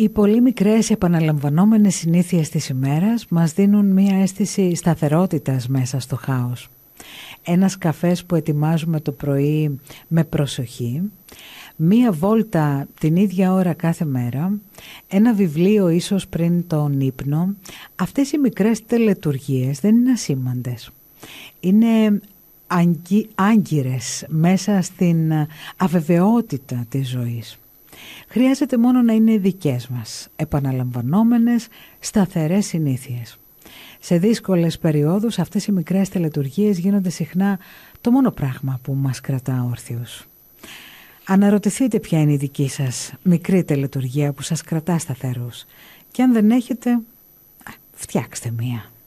Οι πολύ μικρές επαναλαμβανόμενες συνήθειες της ημέρας μας δίνουν μία αίσθηση σταθερότητας μέσα στο χάος. Ένας καφές που ετοιμάζουμε το πρωί με προσοχή, μία βόλτα την ίδια ώρα κάθε μέρα, ένα βιβλίο ίσως πριν τον ύπνο, αυτές οι μικρές τελετουργίες δεν είναι ασήμαντες. Είναι άγκυρες μέσα στην αβεβαιότητα της ζωής. Χρειάζεται μόνο να είναι δικές μας, επαναλαμβανόμενες, σταθερές συνήθειες. Σε δύσκολες περιόδους αυτές οι μικρές τελετουργίες γίνονται συχνά το μόνο πράγμα που μας κρατά όρθιους. Αναρωτηθείτε ποια είναι η δική σας μικρή τελετουργία που σας κρατά σταθερούς και αν δεν έχετε, φτιάξτε μία.